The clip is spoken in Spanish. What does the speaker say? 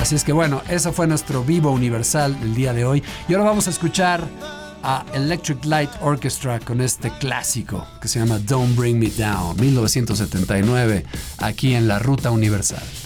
Así es que bueno, eso fue nuestro Vivo Universal del día de hoy. Y ahora vamos a escuchar a Electric Light Orchestra con este clásico que se llama Don't Bring Me Down, 1979, aquí en la Ruta Universal.